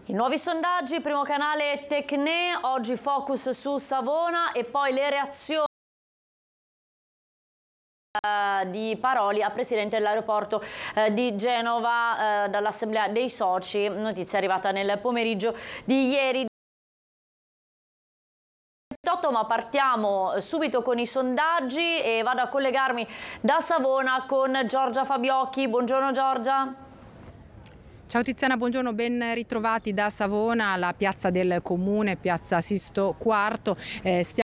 I nuovi sondaggi, primo canale Tecne, oggi focus su Savona e poi le reazioni di Paroli a presidente dell'aeroporto di Genova dall'assemblea dei soci, notizia arrivata nel pomeriggio di ieri. Ma partiamo subito con i sondaggi e vado a collegarmi da Savona con Giorgia Fabiocchi. Buongiorno Giorgia. Ciao Tiziana, buongiorno, ben ritrovati da Savona, la piazza del comune, piazza Sisto IV.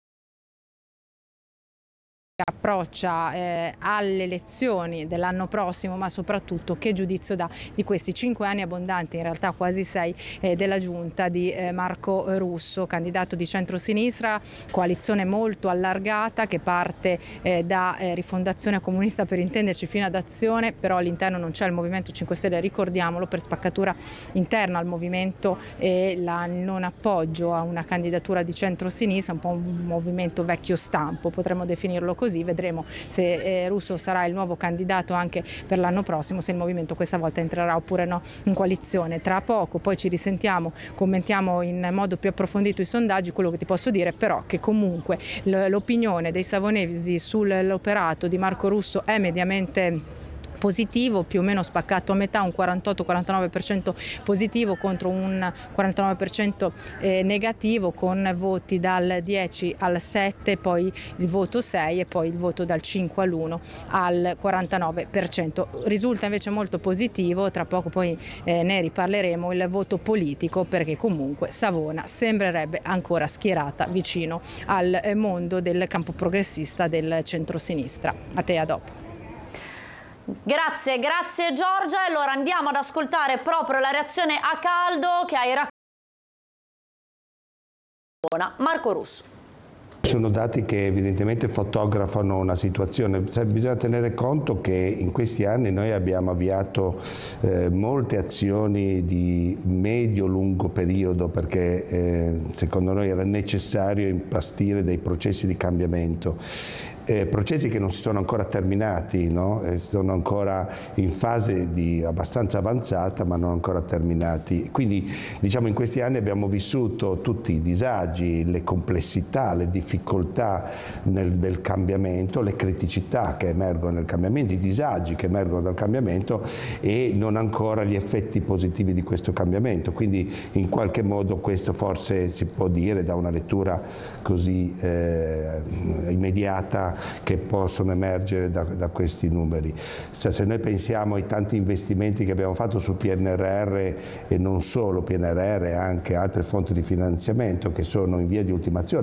Approccia alle elezioni dell'anno prossimo, ma soprattutto che giudizio dà di questi 5 anni abbondanti, in realtà quasi 6, della giunta di Marco Russo, candidato di centrosinistra, coalizione molto allargata che parte da Rifondazione Comunista, per intenderci, fino ad Azione, però all'interno non c'è il Movimento 5 Stelle, ricordiamolo, per spaccatura interna al movimento e il non appoggio a una candidatura di centrosinistra, un po' un movimento vecchio stampo, potremmo definirlo così. Vedremo se Russo sarà il nuovo candidato anche per l'anno prossimo, se il movimento questa volta entrerà oppure no in coalizione. Tra poco poi ci risentiamo, commentiamo in modo più approfondito i sondaggi. Quello che ti posso dire però che comunque l'opinione dei savonesi sull'operato di Marco Russo è mediamente positivo, più o meno spaccato a metà, un 48-49% positivo contro un 49% negativo, con voti dal 10 al 7, poi il voto 6 e poi il voto dal 5 all'1 al 49%. Risulta invece molto positivo, tra poco poi ne riparleremo, il voto politico, perché comunque Savona sembrerebbe ancora schierata vicino al mondo del campo progressista del centrosinistra. A te, a dopo. Grazie Giorgia. Allora andiamo ad ascoltare proprio la reazione a caldo che hai raccontato Marco Russo. Sono dati che evidentemente fotografano una situazione. Bisogna tenere conto che in questi anni noi abbiamo avviato molte azioni di medio-lungo periodo, perché secondo noi era necessario impastire dei processi di cambiamento. Processi che non si sono ancora terminati, no? Sono ancora in fase abbastanza avanzata, ma non ancora terminati. Quindi diciamo in questi anni abbiamo vissuto tutti i disagi, le complessità, le difficoltà del cambiamento, le criticità che emergono nel cambiamento, i disagi che emergono dal cambiamento e non ancora gli effetti positivi di questo cambiamento. Quindi in qualche modo questo forse si può dire da una lettura così immediata che possono emergere da questi numeri. Se noi pensiamo ai tanti investimenti che abbiamo fatto sul PNRR e non solo PNRR, anche altre fonti di finanziamento che sono in via di ultimazione,